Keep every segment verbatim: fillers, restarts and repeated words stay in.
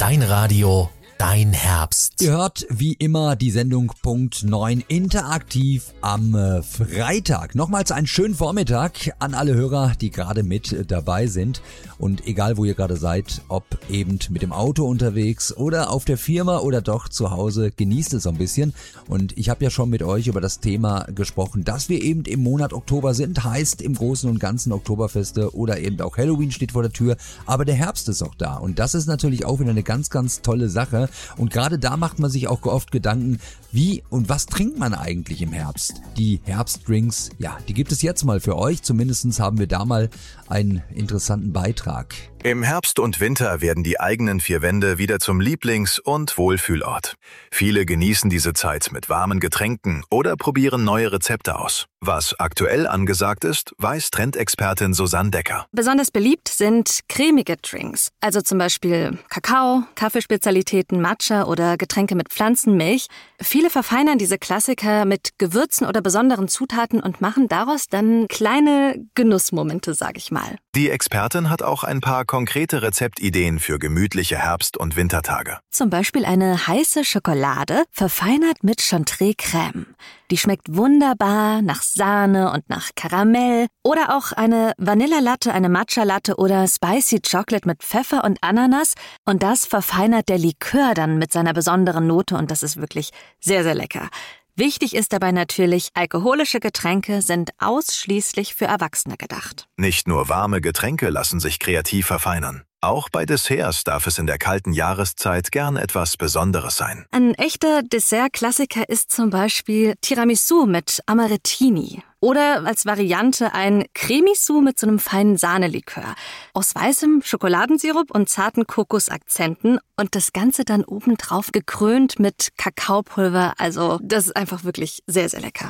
dein Radio, dein Herbst. Ihr hört wie immer die Sendung Punkt neun interaktiv am äh, Freitag. Nochmals einen schönen Vormittag an alle Hörer, die gerade mit äh, dabei sind. Und egal wo ihr gerade seid, ob eben mit dem Auto unterwegs oder auf der Firma oder doch zu Hause, genießt es so ein bisschen. Und ich habe ja schon mit euch über das Thema gesprochen, dass wir eben im Monat Oktober sind. Heißt im Großen und Ganzen Oktoberfeste oder eben auch Halloween steht vor der Tür. Aber der Herbst ist auch da. Und das ist natürlich auch wieder eine ganz, ganz tolle Sache. Und gerade da macht man sich auch oft Gedanken, wie und was trinkt man eigentlich im Herbst? Die Herbstdrinks, ja, die gibt es jetzt mal für euch. Zumindest haben wir da mal einen interessanten Beitrag. Im Herbst und Winter werden die eigenen vier Wände wieder zum Lieblings- und Wohlfühlort. Viele genießen diese Zeit mit warmen Getränken oder probieren neue Rezepte aus. Was aktuell angesagt ist, weiß Trendexpertin Susanne Decker. Besonders beliebt sind cremige Drinks, also zum Beispiel Kakao, Kaffeespezialitäten, Matcha oder Getränke mit Pflanzenmilch. Viele verfeinern diese Klassiker mit Gewürzen oder besonderen Zutaten und machen daraus dann kleine Genussmomente, sag ich mal. Die Expertin hat auch ein paar konkrete Rezeptideen für gemütliche Herbst- und Wintertage. Zum Beispiel eine heiße Schokolade, verfeinert mit Chantilly-Creme. Die schmeckt wunderbar nach Sahne und nach Karamell. Oder auch eine Vanillalatte, eine Matcha-Latte oder Spicy Chocolate mit Pfeffer und Ananas. Und das verfeinert der Likör dann mit seiner besonderen Note und das ist wirklich sehr, sehr lecker. Wichtig ist dabei natürlich, alkoholische Getränke sind ausschließlich für Erwachsene gedacht. Nicht nur warme Getränke lassen sich kreativ verfeinern. Auch bei Desserts darf es in der kalten Jahreszeit gern etwas Besonderes sein. Ein echter Dessert-Klassiker ist zum Beispiel Tiramisu mit Amarettini. Oder als Variante ein Cremisou mit so einem feinen Sahnelikör. Aus weißem Schokoladensirup und zarten Kokosakzenten. Und das Ganze dann obendrauf gekrönt mit Kakaopulver. Also das ist einfach wirklich sehr, sehr lecker.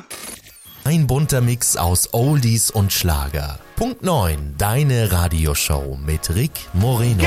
Ein bunter Mix aus Oldies und Schlager. Punkt neun, deine Radioshow mit Rick Moreno.